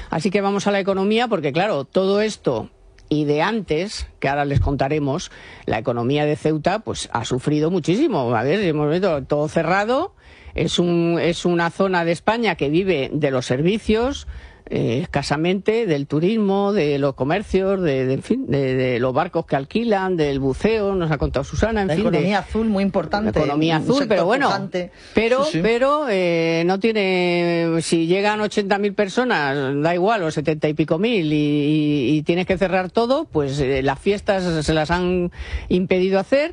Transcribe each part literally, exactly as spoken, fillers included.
Así que vamos a la economía, porque claro, todo esto y de antes, que ahora les contaremos, la economía de Ceuta pues ha sufrido muchísimo. A ver, hemos visto todo cerrado, es, un, es una zona de España que vive de los servicios, Eh, escasamente, del turismo, de los comercios, de, de, en fin, de, de los barcos que alquilan, del buceo, nos ha contado Susana, en la fin. La economía de, azul, muy importante. La economía azul, pero bueno, pujante. pero, sí, sí. pero eh, no tiene, si llegan ochenta mil personas, da igual, o setenta y pico mil, y, y, y tienes que cerrar todo, pues eh, las fiestas se las han impedido hacer,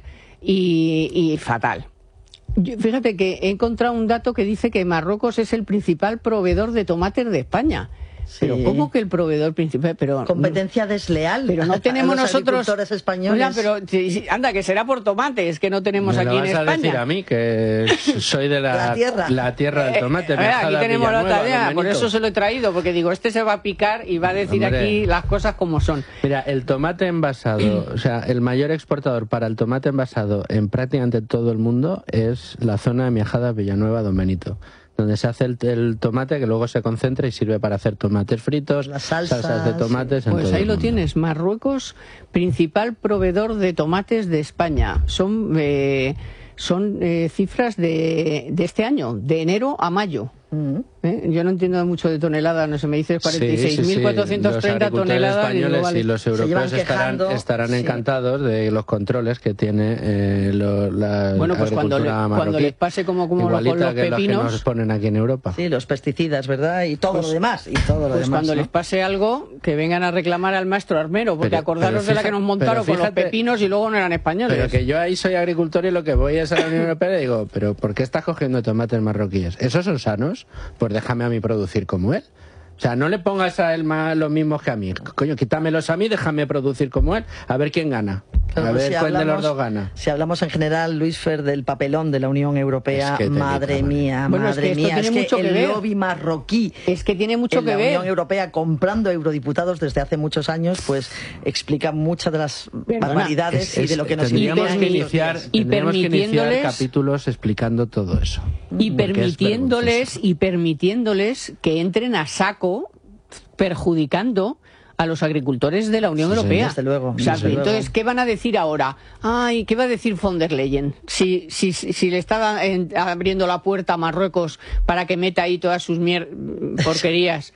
y, y fatal. Yo, fíjate que he encontrado un dato que dice que Marruecos es el principal proveedor de tomates de España. Sí. Pero ¿cómo que el proveedor principal? Pero competencia desleal. Pero no tenemos a los nosotros agricultores españoles. Oiga, pero anda, que será por tomates que no tenemos Me aquí lo vas en España. a decir a mí, que soy de la, la, tierra. la tierra del tomate. Eh, aquí tenemos la tarea, por eso se lo he traído, porque digo, este se va a picar y va a decir Hombre. aquí las cosas como son. Mira, el tomate envasado, o sea, el mayor exportador para el tomate envasado en prácticamente todo el mundo es la zona de Miajadas, Villanueva, Don Benito, donde se hace el, el tomate que luego se concentra y sirve para hacer tomates fritos, las salsas, salsas de tomates. Sí. En pues todo ahí el lo mundo. tienes, Marruecos, principal proveedor de tomates de España. Son, eh, son eh, cifras de, de este año, de enero a mayo. Uh-huh. ¿Eh? Yo no entiendo mucho de toneladas, no sé, me dices cuarenta y seis mil cuatrocientos treinta sí, sí, sí. toneladas. Los españoles y, vale. y los europeos estarán, estarán sí. encantados de los controles que tiene eh, lo, la bueno, pues cuando, le, cuando les pase como, como lo, con los que pepinos. Los que nos ponen aquí en Europa. Sí, los pesticidas, ¿verdad? Y todo pues, lo demás. Y todo lo pues demás, cuando ¿no? les pase algo, que vengan a reclamar al maestro armero, porque pero, acordaros pero fija, de la que nos montaron fíjate, con los pepinos y luego no eran españoles. Pero que yo ahí soy agricultor y lo que voy es a la Unión Europea y digo, pero ¿por qué estás cogiendo tomates marroquíes? ¿Esos son sanos? Pues déjame a mí producir como él. O sea, no le pongas a él más los mismos que a mí. Coño, quítamelos a mí, déjame producir como él. A ver quién gana. Claro, a ver si cuál hablamos, de los dos gana. Si hablamos en general, Luis Fer, del papelón de la Unión Europea, es que madre digo, mía, bueno, madre es que mía, tiene es mucho que, que el ver. lobby marroquí es que tiene mucho en que la ver. Unión Europea comprando eurodiputados desde hace muchos años, pues explica muchas de las Perdona, barbaridades es, es, y de lo que nos tendríamos que iniciar, y tendríamos que iniciar permitiéndoles capítulos explicando todo eso. Y permitiéndoles y permitiéndoles que entren a saco perjudicando a los agricultores de la Unión sí, Europea. Desde luego. O sea, desde entonces, luego. ¿qué van a decir ahora? Ay, ¿qué va a decir von der Leyen? Si, si, si le estaba en, abriendo la puerta a Marruecos para que meta ahí todas sus mier porquerías.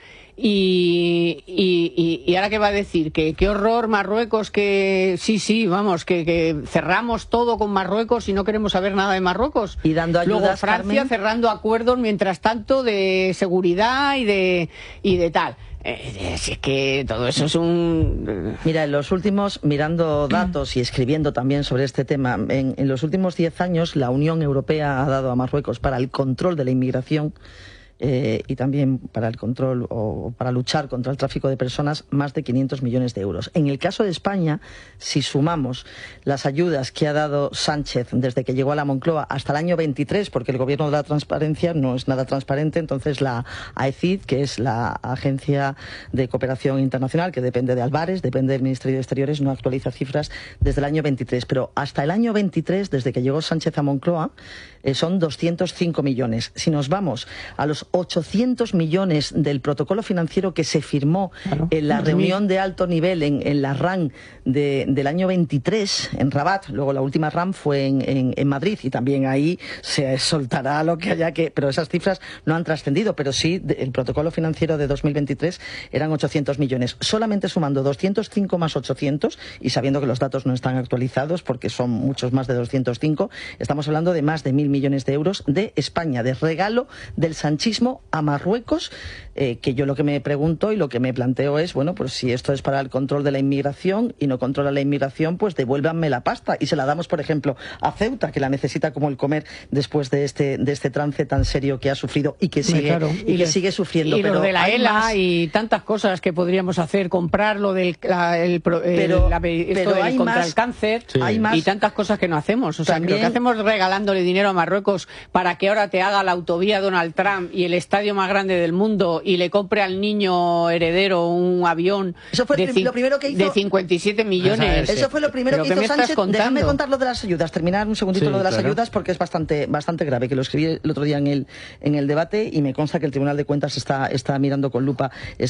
Y, y, y, y ahora qué va a decir, que qué horror Marruecos, que sí, sí, vamos, que, que cerramos todo con Marruecos y no queremos saber nada de Marruecos. Y dando ayudas, Luego Francia Carmen, cerrando acuerdos mientras tanto de seguridad y de, y de tal. Eh, es que todo eso es un... Mira, en los últimos, mirando datos y escribiendo también sobre este tema, en, en los últimos diez años la Unión Europea ha dado a Marruecos para el control de la inmigración Eh, y también para el control o para luchar contra el tráfico de personas más de quinientos millones de euros. En el caso de España, si sumamos las ayudas que ha dado Sánchez desde que llegó a la Moncloa hasta el año veintitrés, porque el gobierno de la transparencia no es nada transparente, entonces la A E C I D, que es la Agencia de Cooperación Internacional, que depende de Álvarez, depende del Ministerio de Exteriores, no actualiza cifras desde el año veintitrés, pero hasta el año veintitrés, desde que llegó Sánchez a Moncloa, eh, son doscientos cinco millones. Si nos vamos a los ochocientos millones del protocolo financiero que se firmó claro. en la reunión de alto nivel en, en la RAM de, del año veintitrés en Rabat, luego la última RAM fue en, en, en Madrid y también ahí se soltará lo que haya que, pero esas cifras no han trascendido, pero sí de, el protocolo financiero de dos mil veintitrés eran ochocientos millones, solamente sumando doscientos cinco más ochocientos y sabiendo que los datos no están actualizados porque son muchos más de doscientos cinco, estamos hablando de más de mil millones de euros de España, de regalo del sanchismo a Marruecos, eh, que yo lo que me pregunto y lo que me planteo es, bueno, pues si esto es para el control de la inmigración y no controla la inmigración, pues devuélvanme la pasta y se la damos, por ejemplo, a Ceuta, que la necesita como el comer después de este de este trance tan serio que ha sufrido y que sigue, claro. y y que le, sigue sufriendo. Y pero lo de la hay ELA más... y tantas cosas que podríamos hacer, comprar lo del la, el, pero, el, la, esto pero del hay contra más, el cáncer sí. hay más, y tantas cosas que no hacemos. O sea, también, que lo que hacemos regalándole dinero a Marruecos para que ahora te haga la autovía Donald Trump y el estadio más grande del mundo y le compre al niño heredero un avión. Eso fue de, lo primero que hizo, de cincuenta y siete millones. Eso fue lo primero que hizo Sánchez. Déjame contar lo de las ayudas, terminar un segundito sí, lo de las claro. ayudas porque es bastante bastante grave, que lo escribí el otro día en el en el debate y me consta que el Tribunal de Cuentas está está mirando con lupa